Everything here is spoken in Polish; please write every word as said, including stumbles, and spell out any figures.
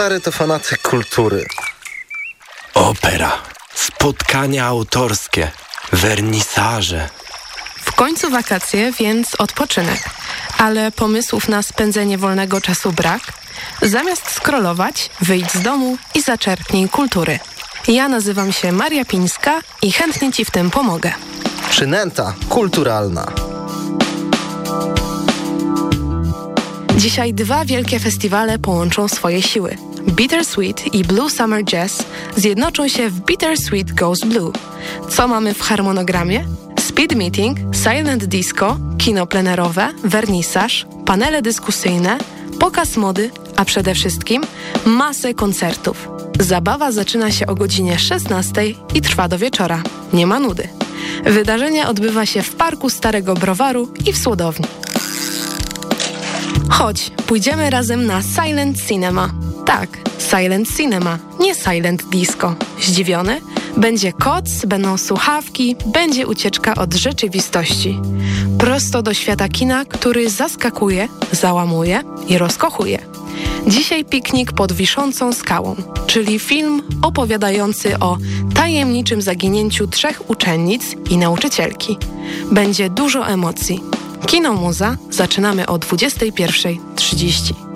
stary to fanatyk kultury. Opera, spotkania autorskie, wernisaże. W końcu wakacje, więc odpoczynek. Ale pomysłów na spędzenie wolnego czasu brak. Zamiast scrollować, wyjdź z domu i zaczerpnij kultury. Ja nazywam się Maria Pińska i chętnie Ci w tym pomogę. Przynęta kulturalna. Dzisiaj dwa wielkie festiwale połączą swoje siły. Bittersweet i Blue Summer Jazz zjednoczą się w Bittersweet Goes Blue. Co mamy w harmonogramie? Speed meeting, silent disco, kino plenerowe, wernisaż, panele dyskusyjne, pokaz mody, a przede wszystkim masę koncertów. Zabawa zaczyna się o godzinie szesnastej i trwa do wieczora. Nie ma nudy. Wydarzenie odbywa się w Parku Starego Browaru i w Słodowni. Chodź, pójdziemy razem na Silent Cinema. Tak, Silent Cinema, nie Silent Disco. Zdziwiony? Będzie koc, będą słuchawki, będzie ucieczka od rzeczywistości. Prosto do świata kina, który zaskakuje, załamuje i rozkochuje. Dzisiaj piknik pod wiszącą skałą, czyli film opowiadający o tajemniczym zaginięciu trzech uczennic i nauczycielki. Będzie dużo emocji. Kino Muza zaczynamy o dwudziestej pierwszej trzydzieści.